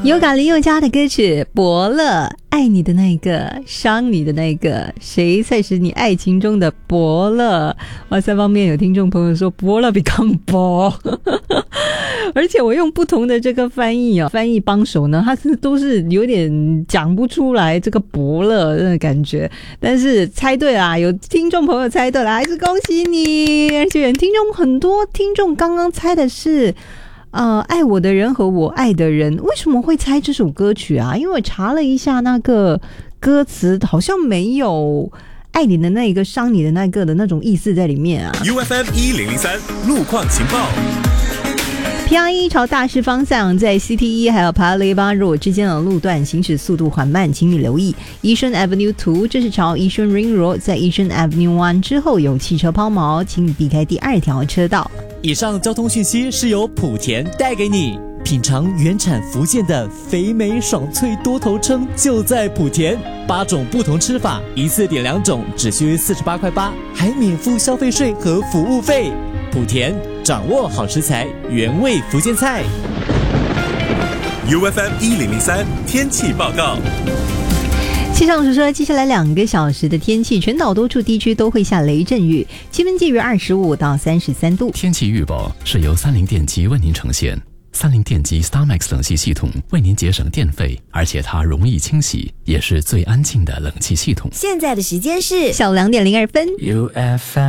尤嘎林宥嘉的歌曲《伯乐》，爱你的那个，伤你的那个，谁才是你爱情中的伯乐？哇塞，方面有听众朋友说伯乐比康伯，而且我用不同的这个翻译帮手呢，他都是有点讲不出来这个伯乐的感觉，但是猜对啦，有听众朋友猜对了，还是恭喜你！而且很多听众刚刚猜的是。爱我的人和我爱的人，为什么会猜这首歌曲啊？因为我查了一下那个歌词，好像没有爱你的那个伤你的那个的那种意思在里面啊。 UFM 1003路况情报。 P1朝大势方向，在 CT1 还有 Paya Lebar 之间的路段行驶速度缓慢，请你留意。Yishun Avenue 2，这是朝 Yishun Ring Road， 在 Yishun Avenue 1之后有汽车抛锚，请你避开第2条车道。 以上交通讯息是由莆田带给你。品尝原产福建的肥美爽脆多头称，就在莆田，8种不同吃法，一次点2种，只需48.8块，还免付消费税和服务费。莆田掌握好食材，原味福建菜。 UFM 1003天气报告。 气象署说，接下来2个小时的天气，全岛多处地区都会下雷阵雨，气温介于25到33度。 天气预报是由30电机为您呈现。30电机 StarMax 冷气系统为您节省电费，而且它容易清洗，也是最安静的冷气系统。 现在的时间是下午2点02分。 UFM